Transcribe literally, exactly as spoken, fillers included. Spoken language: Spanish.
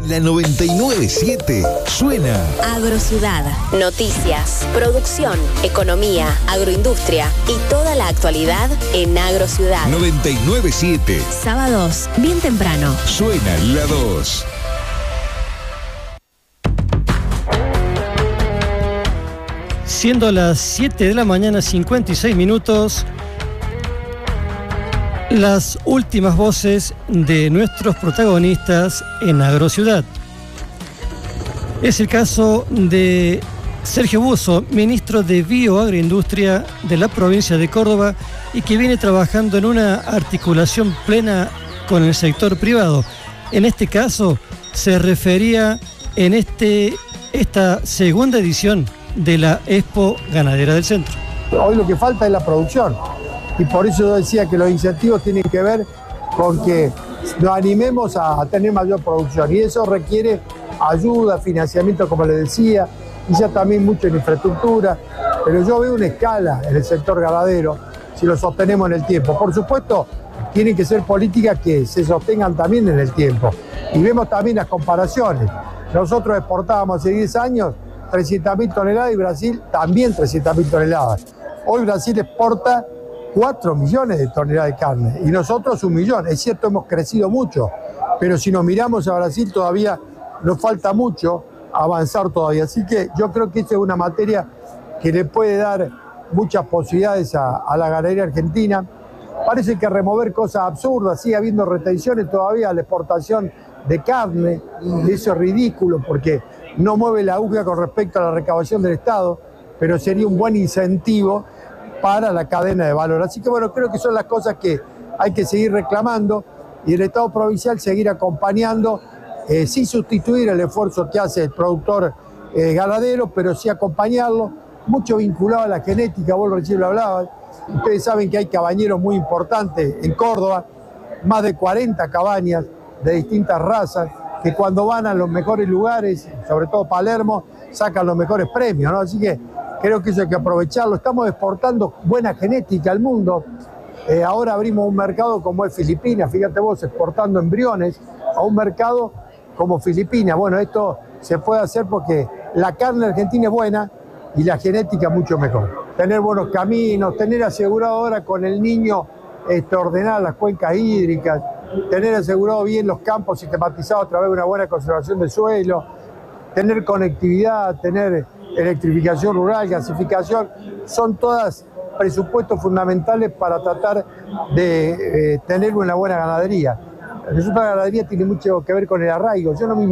La noventa y nueve punto siete suena Agrociudad. Noticias, producción, economía, agroindustria y toda la actualidad en Agrociudad. noventa y nueve punto siete. Sábados, bien temprano. Suena la dos. Siendo las siete de la mañana, cincuenta y seis minutos, las últimas voces de nuestros protagonistas en Agrociudad. Es el caso de Sergio Busso, ministro de Bioagroindustria de la provincia de Córdoba y que viene trabajando en una articulación plena con el sector privado. En este caso se refería en este, esta segunda edición de la Expo Ganadera del Centro. Hoy lo que falta es la producción y por eso yo decía que los incentivos tienen que ver con que nos animemos a, a tener mayor producción y eso requiere ayuda, financiamiento, como les decía, y ya también mucho en infraestructura, pero yo veo una escala en el sector ganadero si lo sostenemos en el tiempo. Por supuesto, tienen que ser políticas que se sostengan también en el tiempo y vemos también las comparaciones. Nosotros exportábamos hace diez años trescientas mil toneladas y Brasil también trescientas mil toneladas. Hoy Brasil exporta cuatro millones de toneladas de carne y nosotros un millón. Es cierto, hemos crecido mucho, pero si nos miramos a Brasil todavía nos falta mucho avanzar todavía. Así que yo creo que esta es una materia que le puede dar muchas posibilidades a, a la ganadería argentina. Parece que remover cosas absurdas, sigue habiendo retenciones todavía a la exportación de carne, y eso es ridículo porque no mueve la aguja con respecto a la recaudación del Estado, pero sería un buen incentivo para la cadena de valor. Así que bueno, creo que son las cosas que hay que seguir reclamando y el Estado provincial seguir acompañando, eh, sin sustituir el esfuerzo que hace el productor eh, ganadero, pero sí acompañarlo, mucho vinculado a la genética, vos recién lo hablabas. Ustedes saben que hay cabañeros muy importantes en Córdoba, más de cuarenta cabañas de distintas razas, que cuando van a los mejores lugares, sobre todo Palermo, sacan los mejores premios, ¿no? Así que creo que eso hay que aprovecharlo. Estamos exportando buena genética al mundo. Eh, ahora abrimos un mercado como es Filipinas, fíjate vos, exportando embriones a un mercado como Filipinas. Bueno, esto se puede hacer porque la carne argentina es buena y la genética mucho mejor. Tener buenos caminos, tener asegurado ahora con el niño este, ordenar las cuencas hídricas, tener asegurado bien los campos sistematizados a través de una buena conservación del suelo, tener conectividad, tener electrificación rural, gasificación, son todas presupuestos fundamentales para tratar de eh, tener una buena ganadería. Resulta que la ganadería tiene mucho que ver con el arraigo. Yo no me